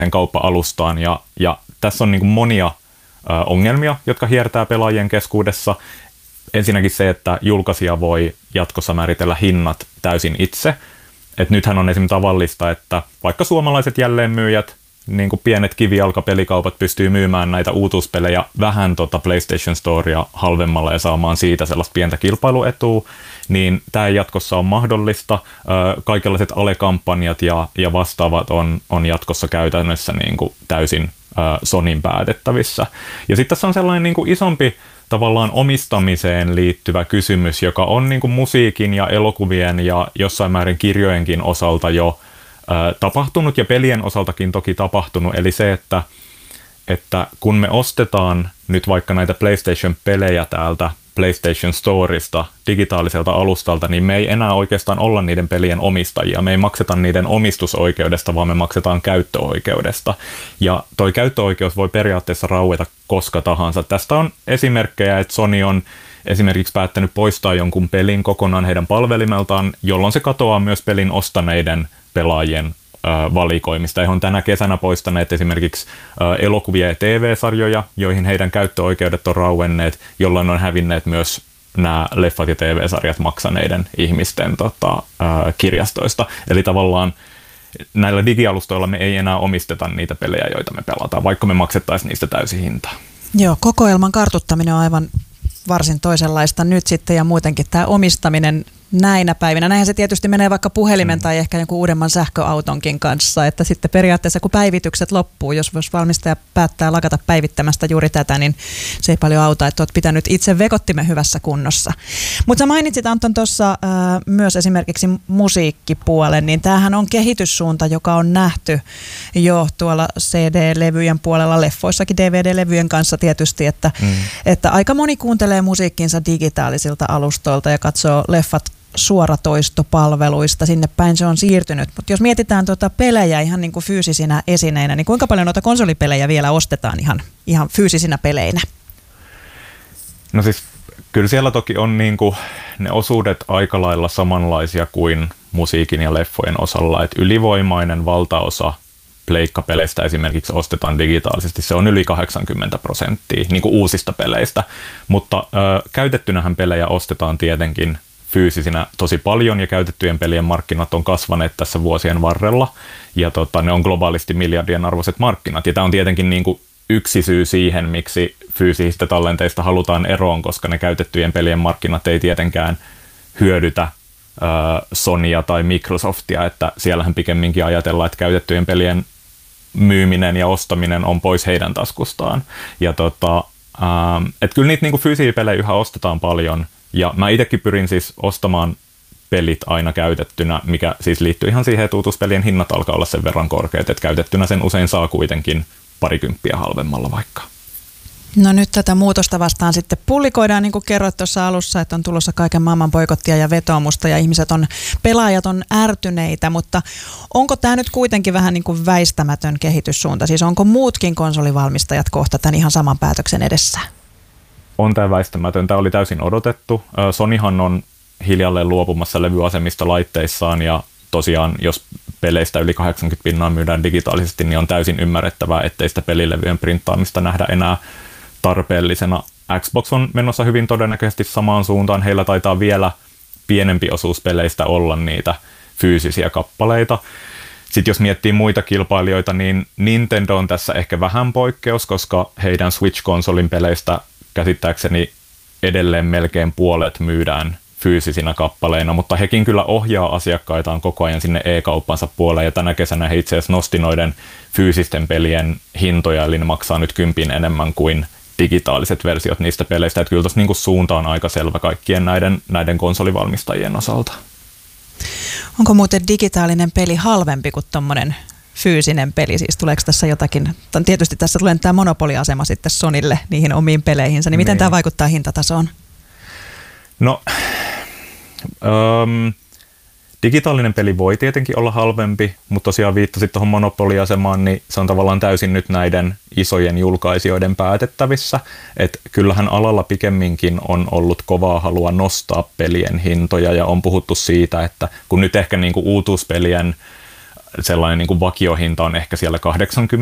kauppa-alustaan ja tässä on niin kuin monia ongelmia, jotka hiertää pelaajien keskuudessa. Ensinnäkin se, että julkaisija voi jatkossa määritellä hinnat täysin itse. Et nythän on esimerkiksi tavallista, että vaikka suomalaiset jälleenmyyjät, niin kuin pienet kivijalkapelikaupat pystyy myymään näitä uutuuspelejä vähän PlayStation Storea halvemmalla ja saamaan siitä sellaista pientä kilpailuetua, niin tämä ei jatkossa ole mahdollista. Kaikenlaiset alekampanjat ja vastaavat on jatkossa käytännössä niin kuin täysin Sonyn päätettävissä. Ja sitten tässä on sellainen niin kuin isompi tavallaan omistamiseen liittyvä kysymys, joka on niin kuin musiikin ja elokuvien ja jossain määrin kirjojenkin osalta jo tapahtunut ja pelien osaltakin toki tapahtunut. Eli se, että kun me ostetaan nyt vaikka näitä PlayStation-pelejä täältä PlayStation Storesta, digitaaliselta alustalta, niin me ei enää oikeastaan olla niiden pelien omistajia. Me ei makseta niiden omistusoikeudesta, vaan me maksetaan käyttöoikeudesta. Ja toi käyttöoikeus voi periaatteessa raueta koska tahansa. Tästä on esimerkkejä, että Sony on esimerkiksi päättänyt poistaa jonkun pelin kokonaan heidän palvelimeltaan, jolloin se katoaa myös pelin ostaneiden pelaajien valikoimista. He on tänä kesänä poistaneet esimerkiksi elokuvia ja TV-sarjoja, joihin heidän käyttöoikeudet on rauenneet, jolloin on hävinneet myös nämä leffat ja TV-sarjat maksaneiden ihmisten kirjastoista. Eli tavallaan näillä digialustoilla me ei enää omisteta niitä pelejä, joita me pelataan, vaikka me maksettaisiin niistä täysin hintaa. Joo, kokoelman kartuttaminen on aivan varsin toisenlaista nyt sitten ja muutenkin tämä omistaminen näinä päivinä. Näinhän se tietysti menee vaikka puhelimen tai ehkä jonkun uudemman sähköautonkin kanssa, että sitten periaatteessa kun päivitykset loppuu, jos valmistaja päättää lakata päivittämästä juuri tätä, niin se ei paljon auta, että olet pitänyt itse vekottimen hyvässä kunnossa. Mutta sä mainitsit Anton tuossa myös esimerkiksi musiikkipuolen, niin tämähän on kehityssuunta, joka on nähty jo tuolla CD-levyjen puolella, leffoissakin DVD-levyjen kanssa tietysti, että aika moni kuuntelee musiikkinsa digitaalisilta alustoilta ja katsoo leffat suoratoistopalveluista, sinne päin se on siirtynyt. Mutta jos mietitään pelejä ihan niin kuin fyysisinä esineinä, niin kuinka paljon noita konsolipelejä vielä ostetaan ihan fyysisinä peleinä? No siis kyllä siellä toki on niin kuin ne osuudet aika lailla samanlaisia kuin musiikin ja leffojen osalla, että ylivoimainen valtaosa pleikkapeleistä esimerkiksi ostetaan digitaalisesti, se on yli 80% niin kuin uusista peleistä, mutta käytettynähän pelejä ostetaan tietenkin fyysisinä tosi paljon ja käytettyjen pelien markkinat on kasvaneet tässä vuosien varrella ja ne on globaalisti miljardien arvoiset markkinat ja tämä on tietenkin niin kuin yksi syy siihen, miksi fyysisistä tallenteista halutaan eroon, koska ne käytettyjen pelien markkinat ei tietenkään hyödytä Sonya tai Microsoftia, että siellähän pikemminkin ajatellaan, että käytettyjen pelien myyminen ja ostaminen on pois heidän taskustaan ja että kyllä niitä niin kuin fyysisiä pelejä yhä ostetaan paljon. Ja mä itsekin pyrin siis ostamaan pelit aina käytettynä, mikä siis liittyy ihan siihen, että uutuuspelien hinnat alkaa olla sen verran korkeat, että käytettynä sen usein saa kuitenkin parikymppiä halvemmalla vaikka. No nyt tätä muutosta vastaan sitten pullikoidaan, niin kuin kerroit tuossa alussa, että on tulossa kaiken maailman boikottia ja vetoomusta ja pelaajat on ärtyneitä, mutta onko tämä nyt kuitenkin vähän niin kuin väistämätön kehityssuunta? Siis onko muutkin konsolivalmistajat kohta tämän ihan saman päätöksen edessä? On tämä väistämätön. Tämä oli täysin odotettu. Sonyhan on hiljalleen luopumassa levyasemista laitteissaan ja tosiaan jos peleistä yli 80% myydään digitaalisesti, niin on täysin ymmärrettävää, ettei sitä pelilevyjen printtaamista nähdä enää tarpeellisena. Xbox on menossa hyvin todennäköisesti samaan suuntaan. Heillä taitaa vielä pienempi osuus peleistä olla niitä fyysisiä kappaleita. Sitten jos miettii muita kilpailijoita, niin Nintendo on tässä ehkä vähän poikkeus, koska heidän Switch-konsolin peleistä käsittääkseni edelleen melkein puolet myydään fyysisinä kappaleina, mutta hekin kyllä ohjaa asiakkaitaan koko ajan sinne e-kauppansa puoleen, ja tänä kesänä he itse asiassa nosti noiden fyysisten pelien hintoja, eli ne maksaa nyt 10 enemmän kuin digitaaliset versiot niistä peleistä, että kyllä tuossa niinku suunta on aika selvä kaikkien näiden konsolivalmistajien osalta. Onko muuten digitaalinen peli halvempi kuin tuommoinen fyysinen peli? Siis tuleeko tässä jotakin, tietysti tässä tulee tämä monopoliasema sitten Sonylle niihin omiin peleihinsä, niin miten tämä vaikuttaa hintatasoon? No, digitaalinen peli voi tietenkin olla halvempi, mutta tosiaan viittasit tuohon monopoliasemaan, niin se on tavallaan täysin nyt näiden isojen julkaisijoiden päätettävissä. Että kyllähän alalla pikemminkin on ollut kovaa halua nostaa pelien hintoja ja on puhuttu siitä, että kun nyt ehkä niinku uutuuspelien sellainen niin kuin vakiohinta on ehkä siellä 80